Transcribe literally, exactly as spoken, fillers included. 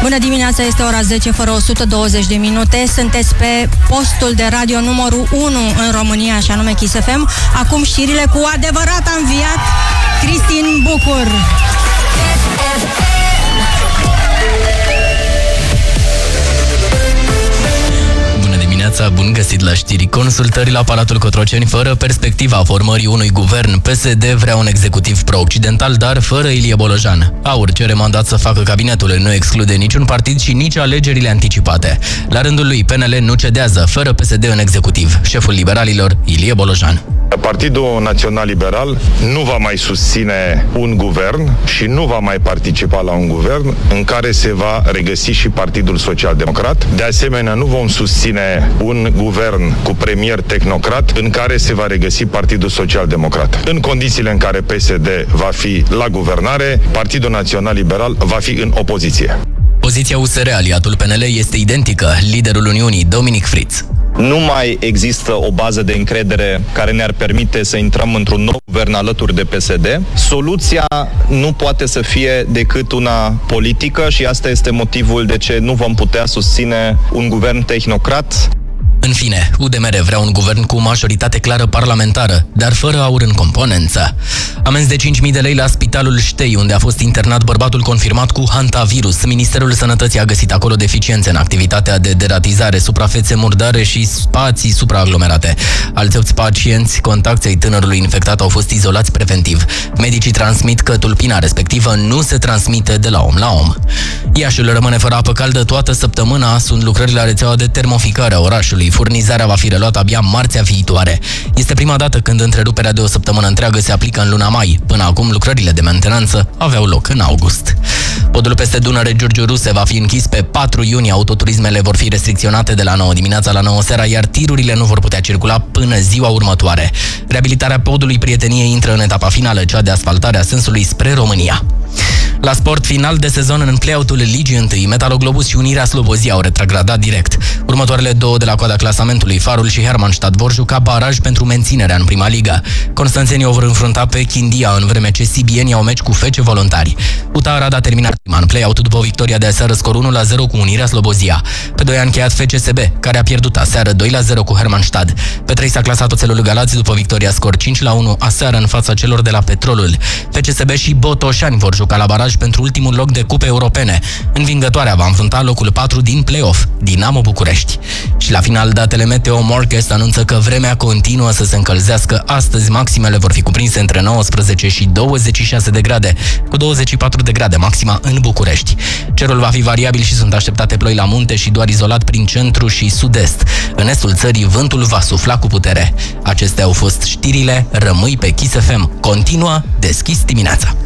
Bună dimineața, este ora zece fără o sută douăzeci de minute. Sunteți pe postul de radio numărul unu în România, și anume Kiss F M. Acum știrile cu adevărat a înviat Cristin Bucur. Bun găsit la știri. Consultări la Palatul Cotroceni fără perspectiva formării unui guvern. P S D vrea un executiv pro-occidental, dar fără Ilie Bolojan. AUR cere mandat să facă cabinetul, nu exclude niciun partid și nici alegerile anticipate. La rândul lui, P N L nu cedează, fără P S D în executiv. Șeful liberalilor, Ilie Bolojan. Partidul Național Liberal nu va mai susține un guvern și nu va mai participa la un guvern în care se va regăsi și Partidul Social Democrat. De asemenea, nu vom susține un guvern cu premier tehnocrat în care se va regăsi Partidul Social Democrat. În condițiile în care P S D va fi la guvernare, Partidul Național Liberal va fi în opoziție. Poziția U S R, aliatul P N L, este identică. Liderul Uniunii, Dominic Fritz. Nu mai există o bază de încredere care ne-ar permite să intrăm într-un nou guvern alături de P S D. Soluția nu poate să fie decât una politică și asta este motivul de ce nu vom putea susține un guvern tehnocrat. În fine, U D M R vrea un guvern cu majoritate clară parlamentară, dar fără AUR în componență. Amenzi de cinci mii de lei la Spitalul Ștei, unde a fost internat bărbatul confirmat cu hantavirus. Ministerul Sănătății a găsit acolo deficiențe în activitatea de deratizare, suprafețe murdare și spații supraaglomerate. Alți opt pacienți contacți ai tânărului infectat au fost izolați preventiv. Medicii transmit că tulpina respectivă nu se transmite de la om la om. Iașiul rămâne fără apă caldă toată săptămâna. Sunt lucrări la rețeaua de termoficare a orașului. Furnizarea va fi reluată abia marțea viitoare. Este prima dată când întreruperea de o săptămână întreagă se aplică în luna mai. Până acum, lucrările de mentenanță aveau loc în august. Podul peste Dunăre Giurgiu Ruse va fi închis pe patru iunie. Autoturismele vor fi restricționate de la nouă dimineața la nouă seara, iar tirurile nu vor putea circula până ziua următoare. Reabilitarea podului Prieteniei intră în etapa finală, cea de asfaltare a sensului spre România. La sport, final de sezon în play-out-ul Ligii unu, Metaloglobus și Unirea Slobozia au retrogradat direct. Următoarele două de la coada clasamentului, Farul și Hermannstadt, vor juca baraj pentru menținerea în prima ligă. Constanțenii o vor înfrunta pe Chindia, în vreme ce sibienii au meci cu F C Voluntari. U T A Arad a terminat prima în play-out după o victoria de aseară, scor unu la zero cu Unirea Slobozia. Pe doi a încheiat F C S B, care a pierdut aseară doi la zero cu Hermannstadt. Pe trei s-a clasat Oțelul Galați după victoria scor cinci la unu aseară în fața celor de la Petrolul. F C S B și Botoșani vor juca la baraj pentru ultimul loc de cupe europene. Învingătoarea va înfrunta locul patru din play-off, Dinamo București. Și la final, datele Meteo Morcast anunță că vremea continuă să se încălzească. Astăzi maximele vor fi cuprinse între nouăsprezece și douăzeci și șase de grade, cu douăzeci și patru de grade maxima în București. Cerul va fi variabil și sunt așteptate ploi la munte și doar izolat prin centru și sud-est. În estul țării vântul va sufla cu putere. Acestea au fost știrile. Rămâi pe Kiss F M. Continuă deschis dimineața.